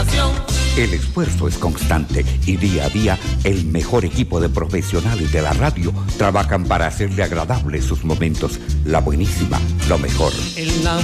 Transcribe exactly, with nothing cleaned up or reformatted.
estación. El esfuerzo es constante y día a día el mejor equipo de profesionales de la radio trabajan para hacerle agradables sus momentos. La buenísima, lo mejor. En la